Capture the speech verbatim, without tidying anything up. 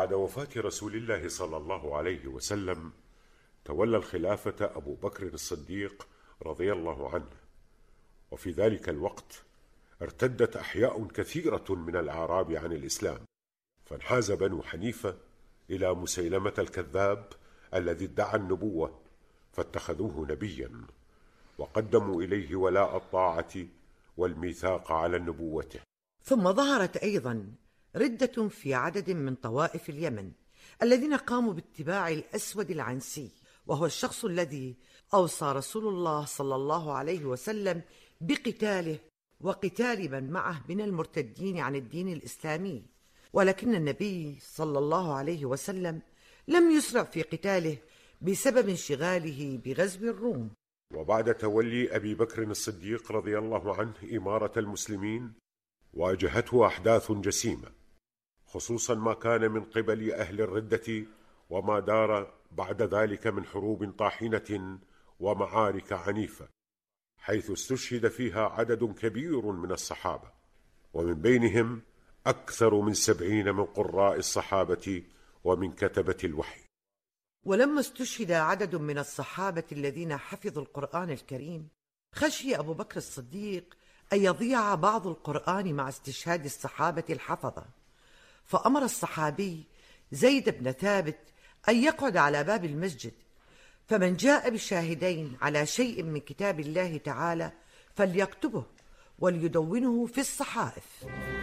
وبعد وفاة رسول الله صلى الله عليه وسلم تولى الخلافة أبو بكر الصديق رضي الله عنه، وفي ذلك الوقت ارتدت أحياء كثيرة من الأعراب عن الإسلام، فانحاز بنو حنيفة إلى مسيلمة الكذاب الذي ادعى النبوة، فاتخذوه نبيا وقدموا إليه ولاء الطاعة والميثاق على نبوته. ثم ظهرت أيضا ردة في عدد من طوائف اليمن الذين قاموا باتباع الأسود العنسي، وهو الشخص الذي أوصى رسول الله صلى الله عليه وسلم بقتاله وقتال من معه من المرتدين عن الدين الإسلامي، ولكن النبي صلى الله عليه وسلم لم يسرع في قتاله بسبب انشغاله بغزو الروم. وبعد تولي أبي بكر الصديق رضي الله عنه إمارة المسلمين واجهته أحداث جسيمة، خصوصا ما كان من قبل أهل الردة وما دار بعد ذلك من حروب طاحنة ومعارك عنيفة، حيث استشهد فيها عدد كبير من الصحابة، ومن بينهم أكثر من سبعين من قراء الصحابة ومن كتبة الوحي. ولما استشهد عدد من الصحابة الذين حفظوا القرآن الكريم، خشي أبو بكر الصديق أن يضيع بعض القرآن مع استشهاد الصحابة الحفظة، فأمر الصحابي زيد بن ثابت أن يقعد على باب المسجد، فمن جاء بشاهدين على شيء من كتاب الله تعالى فليكتبه وليدونه في الصحائف.